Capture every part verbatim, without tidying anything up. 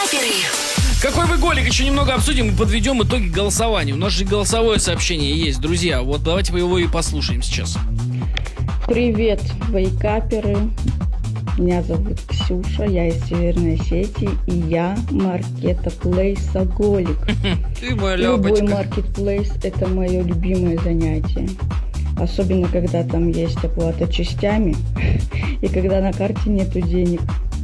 Вейкаперы. Какой вы голик? Еще немного обсудим и подведем итоги голосования. У нас же голосовое сообщение есть, друзья. Вот давайте его и послушаем сейчас. Привет, вейкаперы. Меня зовут Ксюша, я из Северной Осетии, и я маркетплейсоголик. Ты моя Любой лапочка. маркетплейс – это мое любимое занятие. Особенно, когда там есть оплата частями, и когда на карте нету денег.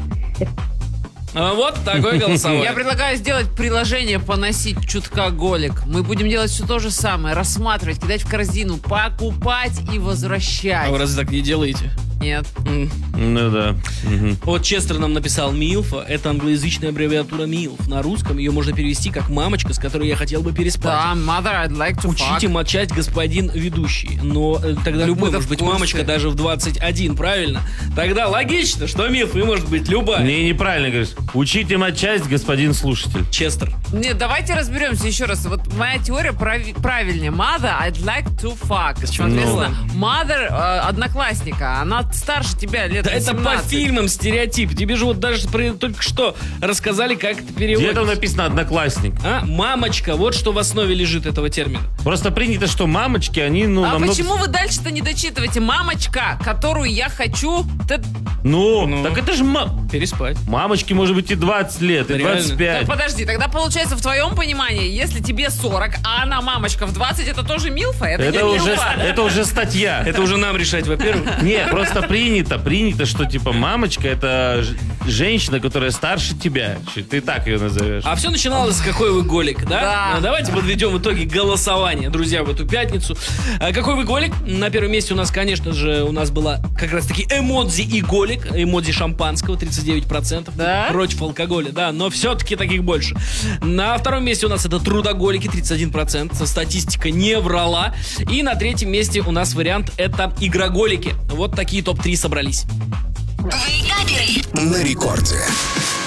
А вот такой голосовой. Я предлагаю сделать приложение «Поносить чутка голик». Мы будем делать все то же самое. Рассматривать, кидать в корзину, покупать и возвращать. А вы разве так не делаете? Нет. М. Ну да. Мгм. Вот Честер нам написал «Милфа». Это англоязычная аббревиатура «Милф». На русском ее можно перевести как «мамочка, с которой я хотел бы переспать». Да, mother, I'd like to Учите fuck. мочать, господин ведущий. Но э, тогда любой Мы-то может в быть курсе. мамочка даже в двадцать один, правильно? Тогда логично, что Милфа и может быть любая. Не, неправильно говоришь. Учите матчасть, господин слушатель. Честер. Нет, давайте разберемся еще раз. Вот моя теория прави- правильнее. Mother, I'd like to fuck. Соответственно, mother э, одноклассника. Она старше тебя лет Да это по восемнадцать. фильмам стереотип. Тебе же вот даже при- только что рассказали, как это Где переводится. там написано «одноклассник»? А? Мамочка. Вот что в основе лежит этого термина. Просто принято, что мамочки, они, ну, А намного... почему вы дальше-то не дочитываете? Мамочка, которую я хочу... т- Ну, Ну. так это же ма... Переспать. Мамочке может быть и двадцать лет, и Реально? двадцать пять. Так, подожди, тогда получается в твоем понимании, если тебе сорок, а она мамочка в двадцать, это тоже милфа? Это, Это не уже, милфа. это уже статья. Это уже нам решать, во-первых. Не, просто принято, принято, что типа мамочка это ж- женщина, которая старше тебя. Чуть Ты так ее назовешь. А все начиналось с «Какой вы голик», да? Да. Ну, давайте подведем итоги голосования, друзья, в эту пятницу. А какой вы голик? На первом месте у нас, конечно же, у нас была как раз-таки эмодзи и голик. Эмодзи шампанского, тридцать девять процентов. Да? Против алкоголя, да, но все-таки таких больше. На втором месте у нас это трудоголики, тридцать один процент. Статистика не врала. И на третьем месте у нас вариант это игроголики. Вот такие топ три собрались. Вейкаперы. На рекорде.